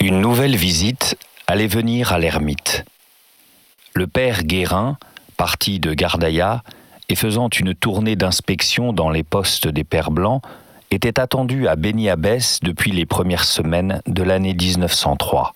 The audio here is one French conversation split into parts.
Une nouvelle visite allait venir à l'ermite. Le père Guérin, parti de Gardaïa et faisant une tournée d'inspection dans les postes des Pères Blancs, était attendu à Béni-Abbès depuis les premières semaines de l'année 1903.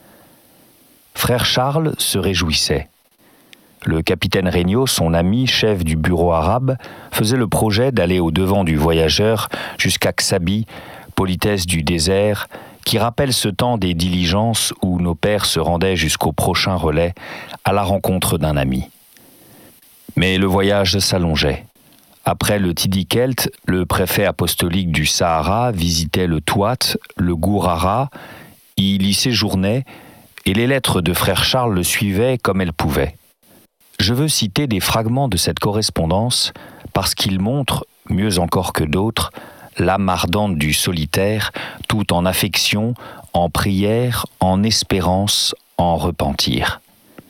Frère Charles se réjouissait. Le capitaine Regnault, son ami, chef du bureau arabe, faisait le projet d'aller au-devant du voyageur jusqu'à Xabi, politesse du désert, qui rappelle ce temps des diligences où nos pères se rendaient jusqu'au prochain relais à la rencontre d'un ami. Mais le voyage s'allongeait. Après le Tidikelt, le préfet apostolique du Sahara visitait le Touat, le Gourara, il y séjournait, et les lettres de frère Charles le suivaient comme elles pouvaient. Je veux citer des fragments de cette correspondance parce qu'ils montrent, mieux encore que d'autres, l'âme ardente du solitaire, tout en affection, en prière, en espérance, en repentir.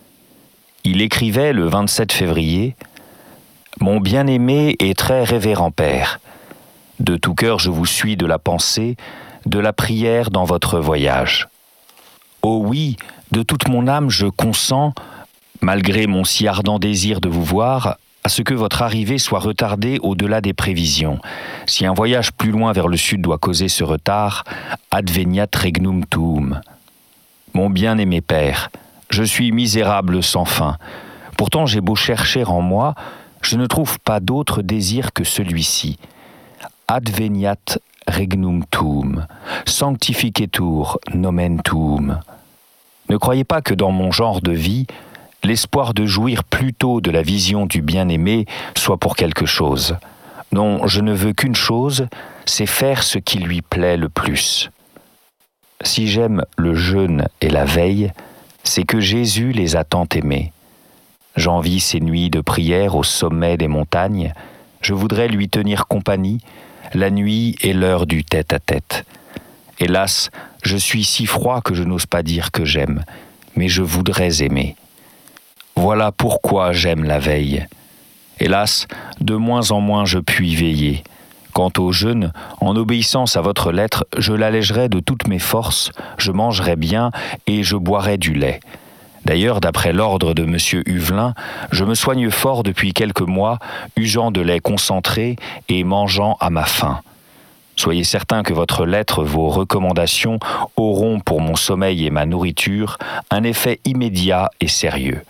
Il écrivait le 27 février « Mon bien-aimé et très révérend Père, de tout cœur je vous suis de la pensée, de la prière dans votre voyage. Oh oui, de toute mon âme je consens, malgré mon si ardent désir de vous voir, à ce que votre arrivée soit retardée au-delà des prévisions. Si un voyage plus loin vers le sud doit causer ce retard, adveniat regnum tuum. Mon bien-aimé Père, je suis misérable sans fin. Pourtant j'ai beau chercher en moi, je ne trouve pas d'autre désir que celui-ci. Adveniat regnum tuum, sanctificetur nomen tuum. Ne croyez pas que dans mon genre de vie, l'espoir de jouir plutôt de la vision du bien-aimé soit pour quelque chose. Non, je ne veux qu'une chose, c'est faire ce qui lui plaît le plus. Si j'aime le jeûne et la veille, c'est que Jésus les a tant aimés. J'envie ces nuits de prière au sommet des montagnes, je voudrais lui tenir compagnie, la nuit et l'heure du tête-à-tête. Hélas, je suis si froid que je n'ose pas dire que j'aime, mais je voudrais aimer. Voilà pourquoi j'aime la veille. Hélas, de moins en moins je puis veiller. Quant au jeûne, en obéissance à votre lettre, je l'allégerai de toutes mes forces, je mangerai bien et je boirai du lait. D'ailleurs, d'après l'ordre de M. Huvelin, je me soigne fort depuis quelques mois, usant de lait concentré et mangeant à ma faim. Soyez certain que votre lettre, vos recommandations auront pour mon sommeil et ma nourriture un effet immédiat et sérieux.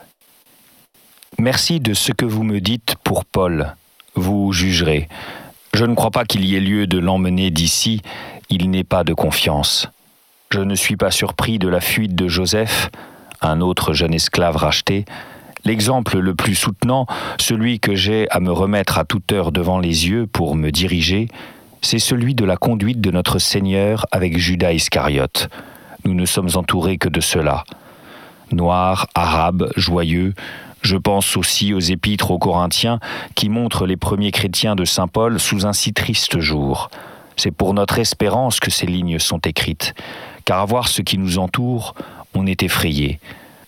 Merci de ce que vous me dites pour Paul. Vous jugerez. Je ne crois pas qu'il y ait lieu de l'emmener d'ici, il n'est pas de confiance. Je ne suis pas surpris de la fuite de Joseph, un autre jeune esclave racheté. L'exemple le plus soutenant, celui que j'ai à me remettre à toute heure devant les yeux pour me diriger, c'est celui de la conduite de notre Seigneur avec Judas Iscariote. Nous ne sommes entourés que de cela. Noirs, arabes, joyeux, je pense aussi aux épîtres aux Corinthiens qui montrent les premiers chrétiens de saint Paul sous un si triste jour. C'est pour notre espérance que ces lignes sont écrites, car à voir ce qui nous entoure, on est effrayé.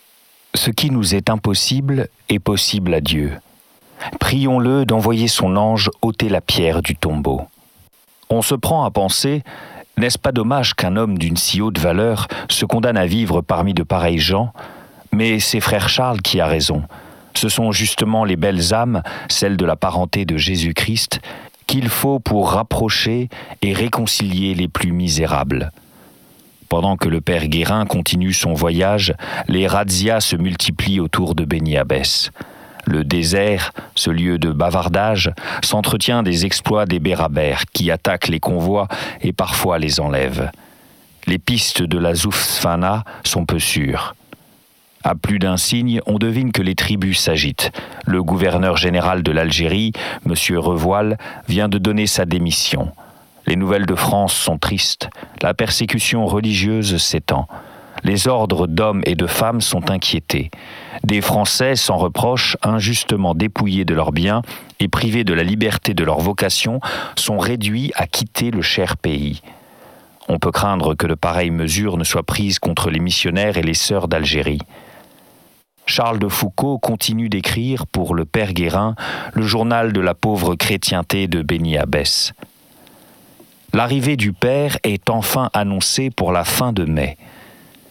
Ce qui nous est impossible est possible à Dieu. Prions-le d'envoyer son ange ôter la pierre du tombeau. On se prend à penser, n'est-ce pas dommage qu'un homme d'une si haute valeur se condamne à vivre parmi de pareils gens ? Mais c'est frère Charles qui a raison. Ce sont justement les belles âmes, celles de la parenté de Jésus-Christ, qu'il faut pour rapprocher et réconcilier les plus misérables. Pendant que le père Guérin continue son voyage, les razzias se multiplient autour de Béni-Abbès. Le désert, ce lieu de bavardage, s'entretient des exploits des bérabères qui attaquent les convois et parfois les enlèvent. Les pistes de la Zoufsfana sont peu sûres. À plus d'un signe, on devine que les tribus s'agitent. Le gouverneur général de l'Algérie, M. Revoil, vient de donner sa démission. Les nouvelles de France sont tristes. La persécution religieuse s'étend. Les ordres d'hommes et de femmes sont inquiétés. Des Français, sans reproche, injustement dépouillés de leurs biens et privés de la liberté de leur vocation, sont réduits à quitter le cher pays. On peut craindre que de pareilles mesures ne soient prises contre les missionnaires et les sœurs d'Algérie. Charles de Foucauld continue d'écrire pour le père Guérin le journal de la pauvre chrétienté de Béni-Abbès. L'arrivée du père est enfin annoncée pour la fin de mai.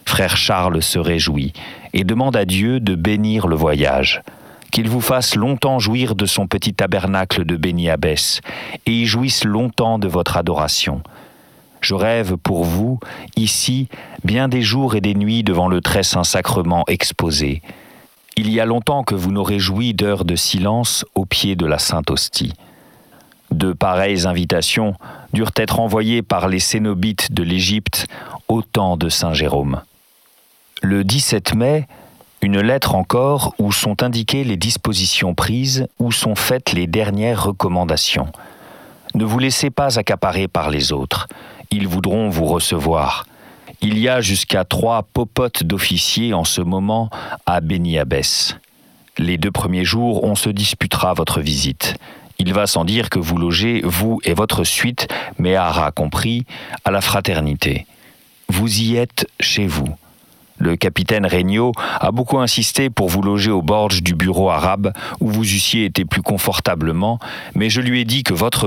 Frère Charles se réjouit et demande à Dieu de bénir le voyage, qu'il vous fasse longtemps jouir de son petit tabernacle de Béni-Abbès et y jouisse longtemps de votre adoration. Je rêve pour vous, ici, bien des jours et des nuits devant le très saint sacrement exposé. Il y a longtemps que vous n'aurez joui d'heures de silence au pied de la Sainte Hostie. De pareilles invitations durent être envoyées par les cénobites de l'Égypte au temps de saint Jérôme. Le 17 mai, une lettre encore où sont indiquées les dispositions prises, où sont faites les dernières recommandations. Ne vous laissez pas accaparer par les autres. Ils voudront vous recevoir. Il y a jusqu'à 3 popotes d'officiers en ce moment à Béni-Abbès. Les 2 premiers jours, on se disputera votre visite. Il va sans dire que vous logez, vous et votre suite, Méhara compris, à la fraternité. Vous y êtes chez vous. Le capitaine Regnault a beaucoup insisté pour vous loger au bord du bureau arabe où vous eussiez été plus confortablement, mais je lui ai dit que votre